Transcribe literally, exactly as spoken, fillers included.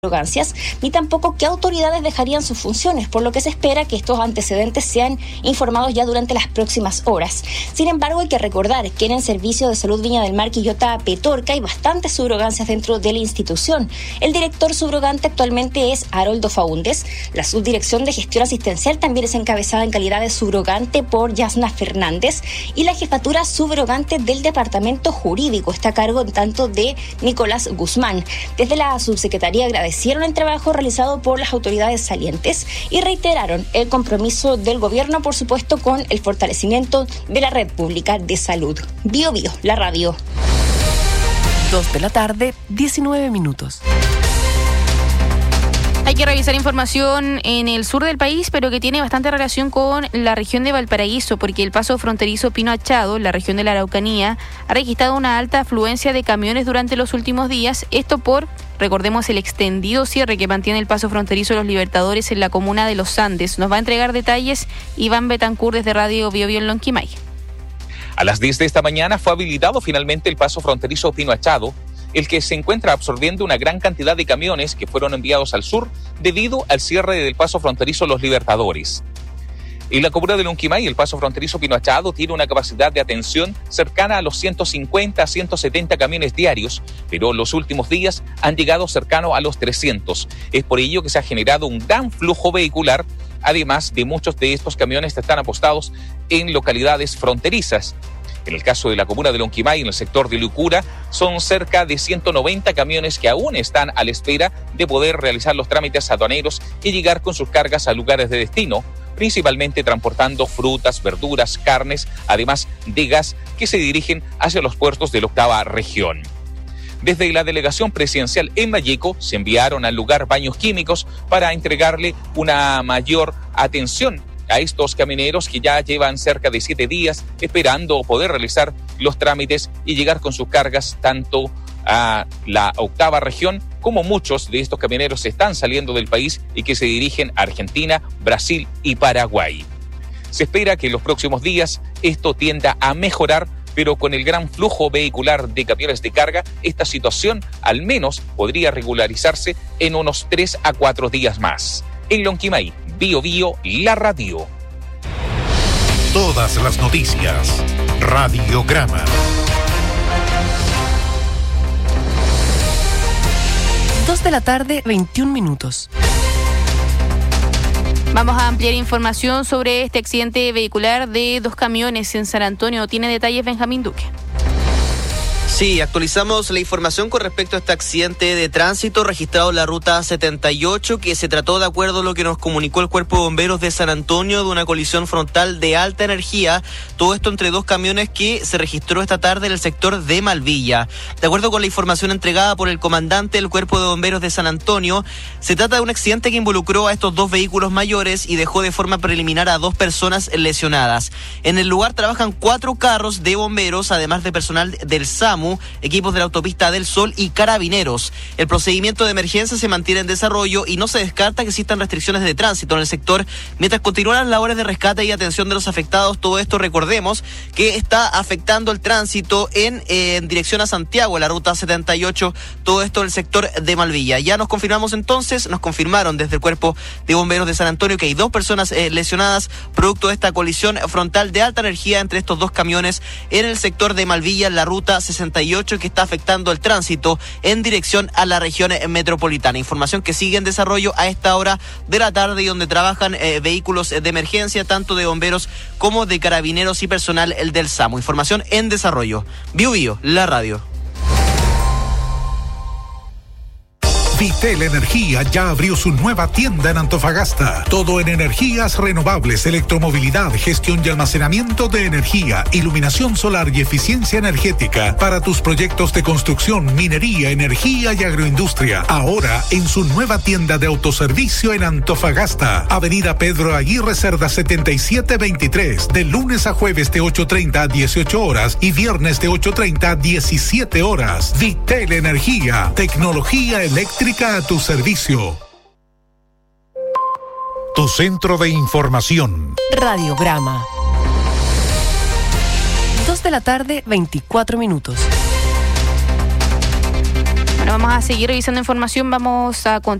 arrogancias, ni tampoco qué autoridades dejarían sus funciones, por lo que se espera que estos antecedentes sean informados ya durante las próximas horas. Sin embargo, hay que recordar que en el Servicio de Salud Viña del Mar Quillota Petorca hay bastantes subrogancias dentro de la institución. El director subrogante actualmente es Haroldo Faúndez. La subdirección de gestión asistencial también es encabezada en calidad de subrogante por Yasna Fernández, y la jefatura subrogante del departamento jurídico está a cargo en tanto de Nicolás Guzmán. Desde la subsecretaría agradecieron el trabajo realizado por las autoridades salientes y reiteraron el compromiso del gobierno, por supuesto, con el fortalecimiento de la red pública de salud. Bio Bio, la radio. Dos de la tarde, diecinueve minutos. Hay que revisar información en el sur del país, pero que tiene bastante relación con la región de Valparaíso, porque el paso fronterizo Pino Achado, la región de la Araucanía, ha registrado una alta afluencia de camiones durante los últimos días. Esto por, recordemos, el extendido cierre que mantiene el paso fronterizo Los Libertadores en la comuna de Los Andes. Nos va a entregar detalles Iván Betancourt desde Radio Bio Bio en Lonquimay. A las diez de esta mañana fue habilitado finalmente el paso fronterizo Pino Achado, el que se encuentra absorbiendo una gran cantidad de camiones que fueron enviados al sur debido al cierre del paso fronterizo Los Libertadores. En la comuna de Lonquimay, el paso fronterizo Pino Achado tiene una capacidad de atención cercana a los ciento cincuenta a ciento setenta camiones diarios, pero los últimos días han llegado cercano a los trescientos. Es por ello que se ha generado un gran flujo vehicular, además de muchos de estos camiones que están apostados en localidades fronterizas. En el caso de la comuna de Lonquimay, en el sector de Lucura, son cerca de ciento noventa camiones que aún están a la espera de poder realizar los trámites aduaneros y llegar con sus cargas a lugares de destino, principalmente transportando frutas, verduras, carnes, además de gas que se dirigen hacia los puertos de la octava región. Desde la delegación presidencial en Valleco se enviaron al lugar baños químicos para entregarle una mayor atención a estos camioneros que ya llevan cerca de siete días esperando poder realizar los trámites y llegar con sus cargas tanto a la octava región, como muchos de estos camioneros están saliendo del país y que se dirigen a Argentina, Brasil y Paraguay. Se espera que en los próximos días esto tienda a mejorar, pero con el gran flujo vehicular de camiones de carga, esta situación al menos podría regularizarse en unos tres a cuatro días más. En Lonquimay, Bio Bio, la radio. Todas las noticias. Radiograma. Dos de la tarde, veintiún minutos. Vamos a ampliar información sobre este accidente vehicular de dos camiones en San Antonio. Tiene detalles Benjamín Duque. Sí, actualizamos la información con respecto a este accidente de tránsito registrado en la ruta setenta y ocho, que se trató, de acuerdo a lo que nos comunicó el Cuerpo de Bomberos de San Antonio, de una colisión frontal de alta energía. Todo esto entre dos camiones que se registró esta tarde en el sector de Malvilla. De acuerdo con la información entregada por el comandante del Cuerpo de Bomberos de San Antonio, se trata de un accidente que involucró a estos dos vehículos mayores y dejó de forma preliminar a dos personas lesionadas. En el lugar trabajan cuatro carros de bomberos, además de personal del SAMU, equipos de la Autopista del Sol y carabineros. El procedimiento de emergencia se mantiene en desarrollo y no se descarta que existan restricciones de tránsito en el sector mientras continúan las labores de rescate y atención de los afectados. Todo esto, recordemos, que está afectando el tránsito en, eh, en dirección a Santiago, en la ruta setenta y ocho, todo esto en el sector de Malvilla. Ya nos confirmamos entonces, nos confirmaron desde el Cuerpo de Bomberos de San Antonio que hay dos personas eh, lesionadas producto de esta colisión frontal de alta energía entre estos dos camiones en el sector de Malvilla, en la ruta sesenta y ocho, que está afectando el tránsito en dirección a la región metropolitana. Información que sigue en desarrollo a esta hora de la tarde y donde trabajan eh, vehículos de emergencia, tanto de bomberos como de carabineros y personal el del SAMU. Información en desarrollo. Bio Bio, la radio. Vitel Energía ya abrió su nueva tienda en Antofagasta. Todo en energías renovables, electromovilidad, gestión y almacenamiento de energía, iluminación solar y eficiencia energética para tus proyectos de construcción, minería, energía y agroindustria. Ahora en su nueva tienda de autoservicio en Antofagasta. Avenida Pedro Aguirre Cerda setenta y siete veintitrés. De lunes a jueves de ocho treinta a dieciocho horas y viernes de ocho treinta a diecisiete horas. Vitel Energía. Tecnología eléctrica a tu servicio. Tu centro de información. Radiograma. Dos de la tarde, veinticuatro minutos. Bueno, vamos a seguir revisando información. Vamos a continuar.